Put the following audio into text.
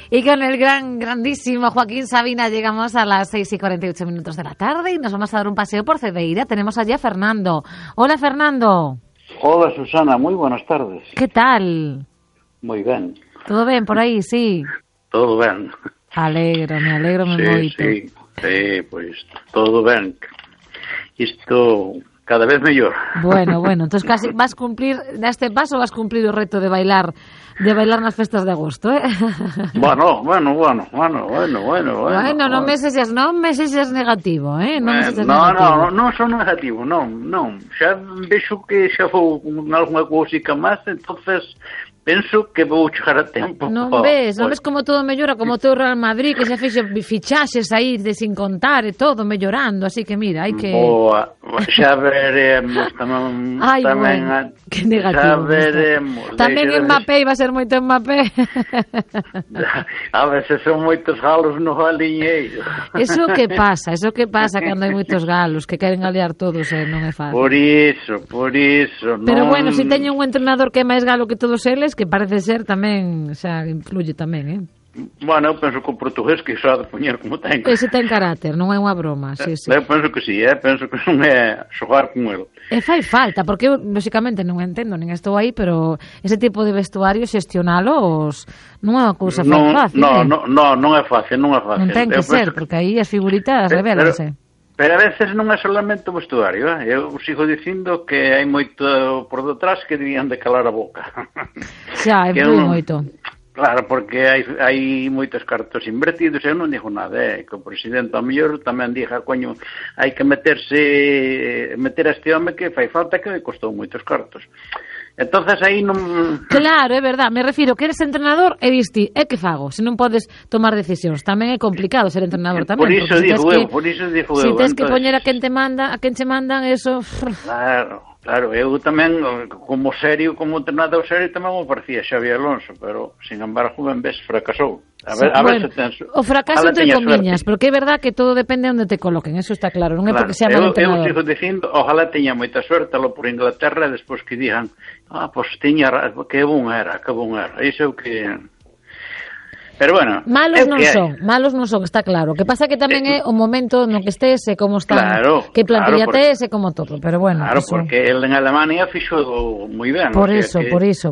Y con el grandísimo Joaquín Sabina llegamos a las 6:48 de la tarde y nos vamos a dar un paseo por Cedeira. Tenemos allí a Fernando. Hola, Fernando. Hola, Susana. Muy buenas tardes. ¿Qué tal? Muy ben. Todo ben por aí, sí? Todo ben. Me alegro moito. Sí, pois todo ben. Isto cada vez mellor. Bueno, entonces casi vas cumplir, neste paso vas cumplir o reto de bailar nas festas de agosto, eh? Bueno. Bueno, non me sexas negativo, eh? Non son negativo, non. Xa vexo que xa vou con algunha cousica máis, entonces penso que vou chegar a tempo. Non ves como todo mellora, como o teu Real Madrid, que xa fixo fichaxes aí de sin contar e todo mellorando, así que mira, hai que... Boa, xa veremos tamén... Ai, bueno, que negativo. Xa veremos. Tamén Mbappé, iba a ser moito Mbappé. A veces son moitos galos no aliñeiro. Eso que pasa cando hai moitos galos que queren aliar todos e non é fácil. Por iso. Pero bueno, se teñen un entrenador que é máis galo que todos eles, que parece ser tamén, xa influye tamén, eh? Bueno, eu penso que o portugués que xa de poñer como ten. Ese ten carácter, non é unha broma, sí. Eu penso que sí, penso que non é xogar con el. E fai falta, porque eu, lógicamente, non entendo, nin estou aí, pero ese tipo de vestuario xestionalos non é unha cousa fácil. Non é fácil. Non ten que ser, porque aí as figuritas revélanse. Pero a veces non é solamente o vestuario, eh? Eu sigo dicindo que hai moito por detrás que debían de calar a boca. Xa, influi moito. Claro, porque hai moitos cartos invertidos, eu non digo nada, que o presidente ao mellor tamén diga, coño, hai que meter a este home que fai falta, que costou moitos cartos. Entonces aí non... Claro, é verdad, me refiro que eres entrenador e diste, que fago? Se non podes tomar decisións, tamén é complicado ser entrenador tamén. Por iso digo eu. Se tens que poñer a quen che mandan, eso... Claro, eu tamén, como entrenador serio, tamén me parecía Xavi Alonso, pero, sin embargo, ben ves, fracasou. A ver se tens... O fracaso entre comiñas, porque é verdad que todo depende de onde te coloquen, eso está claro, non é porque sea mal entrenador. Eu sigo dicindo, ojalá teña moita suerte lo por Inglaterra, despois que digan, pois tiña, que bon era, iso é o que... Pero bueno, malos non son, está claro. O que pasa que tamén é o momento no que estés e como está, que plantilla tes e como todo, pero bueno. Claro, porque el en Alemania fixo moi ben. Por iso.